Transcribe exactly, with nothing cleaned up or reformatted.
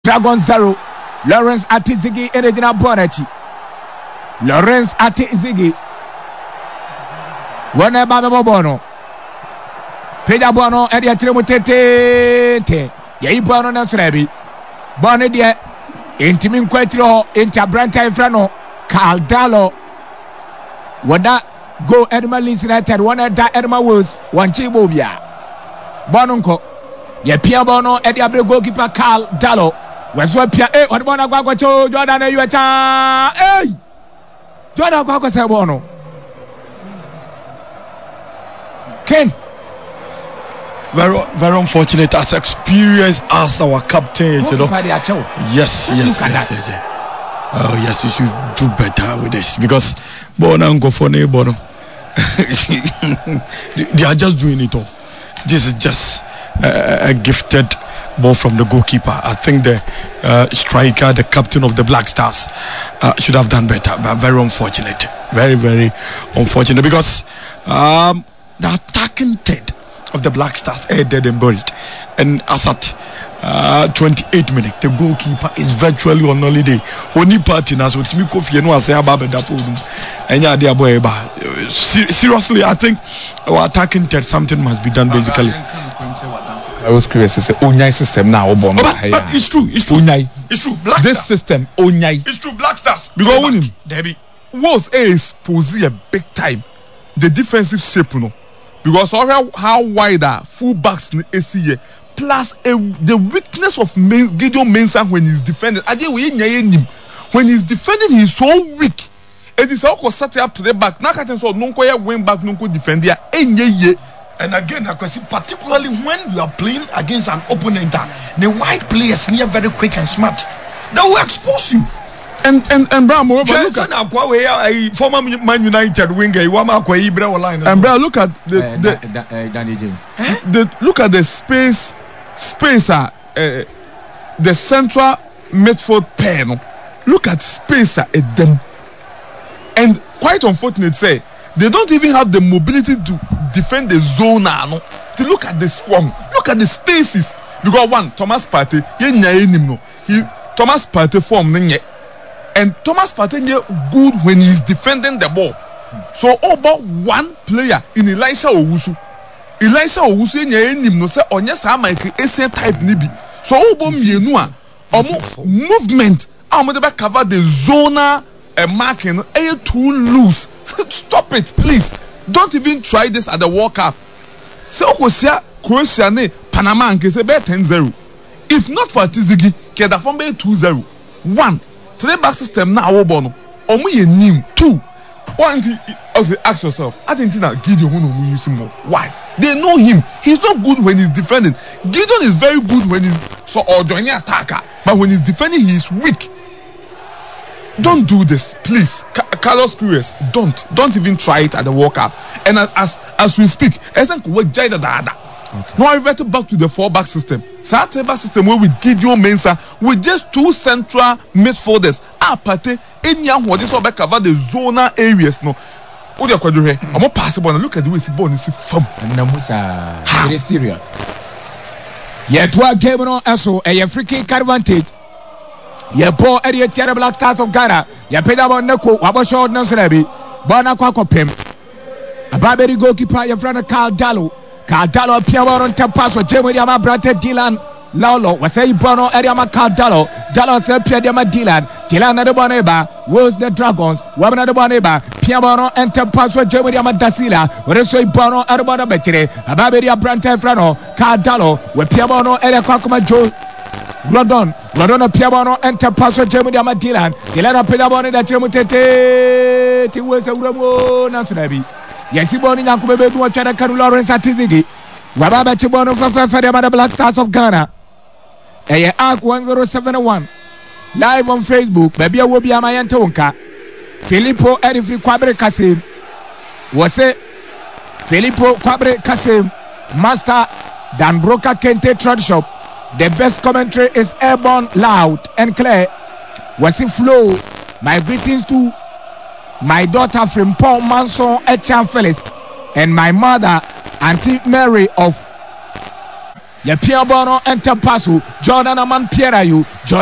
Dragon zero. Lawrence Atizigi Erejina Bonachi. Lawrence Atizigi. Wana Baba Bono. Peja Bono Edia Trimutete. Yai Bono Nasrebi. Bonedia. Intimin Quetro. Inter Branta Frano. Caldalo. Wada go Edma Leeds United. One da Edma Wolves. One Chibobia. Bononko. Ye Pia Bono Edia goalkeeper Carl Dallo. Weswa Pia eh what bona kwa cho Jordan you cha eh Jordan kwa kwa se bono Ken very very unfortunate as experienced as our captain is, you know. Yes, yes, yes, yes, yes. Oh yes, we should do better with this because Bono go for ne Bono. They are just doing it all. This is just uh, a gifted ball from the goalkeeper. I think the uh, striker, the captain of the Black Stars, uh, should have done better. But very unfortunate, very very unfortunate because um, the attacking third of the Black Stars are dead and buried. And as at uh, twenty-eight minutes, the goalkeeper is virtually on holiday. Only party now, so Timmy Kofi and was saying about that. And yeah, dear boy, seriously, I think our attacking third something must be done basically. I was curious to say Onyai system now. But, but it's true, it's true. Onyai. It's true. Black this Stars. System, Onyai. It's true, Black Stars. Because when him, Debbie was is posing a big time. The defensive shape, you know. Because how how wide are full backs in A C A plus a, the weakness of main, Gideon Mensah when he's defending. I did when he's defending, he's so weak. It is all set up to the back. Now I can say no wing back, no defend there. And again, I can see particularly when you are playing against an opponent, the wide players near very quick and smart. They will expose you. And and and bro, moreover, look at a former Man United winger. And bro, look at the uh, the, da, da, uh, Danny James. Huh? The look at the space space uh, uh the central midfield pair. No? Look at space uh, at them. And quite unfortunate, say they don't even have the mobility to defend the zone now. No? To look at the swung, look at the spaces. Because one Thomas Partey, he Thomas Partey form and Thomas Partey good when he's defending the ball. So all about one player in Elisha Owusu. Elisha Owusu nya no say onye sa Michael Essien type nibi. So all about mienu a omo movement am dey cover the zona and marking eh too loose. Stop it, please. Don't even try this at the World Cup. So Croatia, Croatia ne Panama nke say be ten zero. If not for Tizigi, ke da form be two zero. One three back system now obo omo ye nim two. One thing, okay, ask yourself, I think that Gideon will use him more. Why? They know him. He's not good when he's defending. Gideon is very good when he's so or joining attacker, but when he's defending, he is weak. Don't do this, please. Ca Carlos Queiroz, don't. Don't even try it at the World Cup. And as as we speak, I think we're Jada Dada. Okay. Now I reverted back to the four-back system. Saturday system where with Gideon Mensah with just two central midfielders. Ah, Partey, any young one this will cover the zonal areas. No, what do you call it? I'm not possible. Look at the way it's born. It's from. Namusa very serious. Yet what game on also a free kick advantage. Ye ball at the Tierra Black Stars of Ghana. Ye paid about Neko. Wabasho Nansarabi. Bona Kwakopem. A Barbary goalkeeper. Your friend Carl Dallo. Cardalo Piamo on Tapas with Jeremy Yama Brante Dylan Lalo was a Bono Ariama Cardalo Dallo said Piama Dylan Dylan and the Boneba was the Dragons Woman of the Boneba Piamo and Tapas with Jeremy Yama Dasila with a soy Bono Arbona Betty a Barbaria Brante Frano Cardalo with Piamo and a Kakuma Joe London London Piamo and Tapas with Jeremy Yama Dylan Dylan Pilamon and the Tremutete it was a Ramo Nansurabi. Yes, Boni Yakube to watch the Lawrence Atizigi. Wababa Chibono for the Black Stars of Ghana. A Arc one zero seven one. Live on Facebook, maybe I will be a Mayantonka. Filippo Erifri Kwabre Kasim. Was it Filippo Kwabre Kasim, Master Dan Broka Kente Trot Shop. The best commentary is airborne, loud, and clear. Was it flow? My greetings to my daughter from Paul Manson Echan Phyllis and my mother Auntie Mary of yɛpia bɔ no ɛntɛm pa so Jordan Aman Pierre Ayew